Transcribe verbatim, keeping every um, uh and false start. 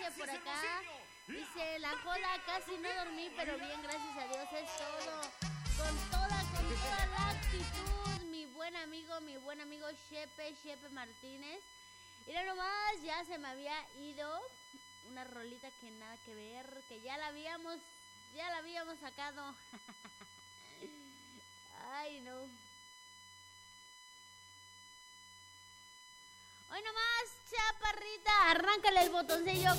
dice por acá. Dice, la joda, casi no dormí, pero bien, gracias a Dios, es todo. Con toda, con toda la actitud, mi buen amigo, mi buen amigo Shepe, Shepe Martínez. Mira nomás, ya se me había ido una rolita que nada que ver, que ya la habíamos, ya la habíamos sacado. Ay, no. Hoy nomás, chaparrita, arráncale el botoncillo.